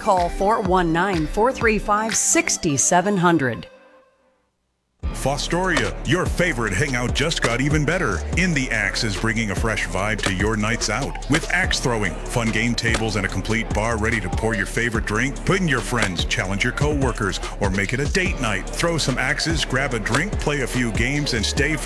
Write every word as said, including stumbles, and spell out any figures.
call four one nine, four three five, six seven zero zero. Fostoria, your favorite hangout just got even better. In the Axe is bringing a fresh vibe to your nights out. With axe throwing, fun game tables, and a complete bar ready to pour your favorite drink, bring your friends, challenge your co-workers, or make it a date night. Throw some axes, grab a drink, play a few games, and stay for